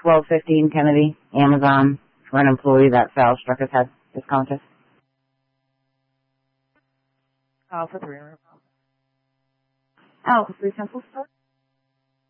1215 Kennedy, Amazon, for an employee that Sal struck his head this contest. For 300 pounds. Oh, 3 cents will start.